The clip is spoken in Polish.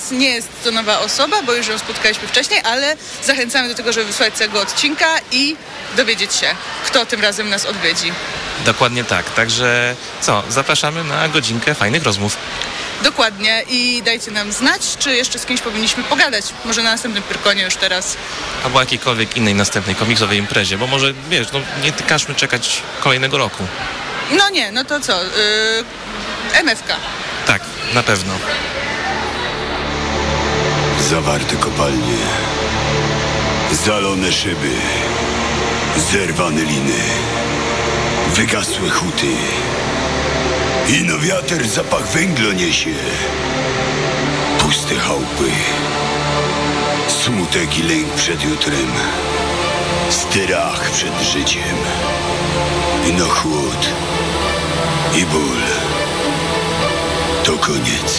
nie jest to nowa osoba, bo już ją spotkaliśmy wcześniej, ale zachęcamy do tego, żeby wysłać całego odcinka i dowiedzieć się, kto tym razem nas odwiedzi. Dokładnie tak. Także zapraszamy na godzinkę fajnych rozmów. Dokładnie i dajcie nam znać, czy jeszcze z kimś powinniśmy pogadać. Może na następnym Pyrkonie już teraz. Albo jakiejkolwiek innej następnej komiksowej imprezie, bo może, nie każmy czekać kolejnego roku. No nie, no to co? MFK. Tak, na pewno. Zawarte kopalnie, zalone szyby, zerwane liny, wygasłe huty. Ino wiatr zapach węgla niesie, puste chałupy, smutek i lęk przed jutrem, strach przed życiem, ino chłód i ból. To koniec.